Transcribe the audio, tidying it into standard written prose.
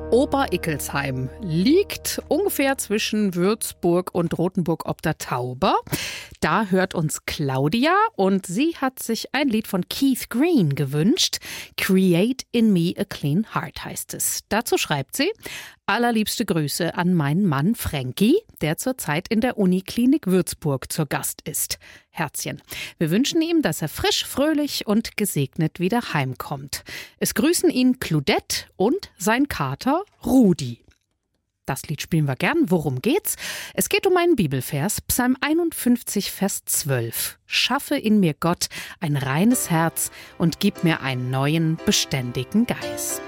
Ober-Ickelsheim liegt ungefähr zwischen Würzburg und Rothenburg ob der Tauber. Da hört uns Claudia und sie hat sich ein Lied von Keith Green gewünscht. Create in me a clean heart heißt es. Dazu schreibt sie: Allerliebste Grüße an meinen Mann Frankie, der zurzeit in der Uniklinik Würzburg zu Gast ist. Herzchen. Wir wünschen ihm, dass er frisch, fröhlich und gesegnet wieder heimkommt. Es grüßen ihn Claudette und sein Kater Rudi. Das Lied spielen wir gern. Worum geht's? Es geht um einen Bibelvers, Psalm 51, Vers 12. Schaffe in mir, Gott, ein reines Herz und gib mir einen neuen, beständigen Geist.